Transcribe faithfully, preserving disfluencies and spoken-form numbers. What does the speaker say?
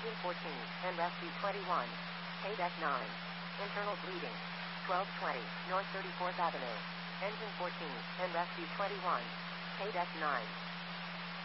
Engine fourteen, and rescue twenty-one. K-Deck nine. Internal bleeding. twelve twenty, North thirty-fourth Avenue. Engine fourteen, and rescue twenty-one. K-Deck nine.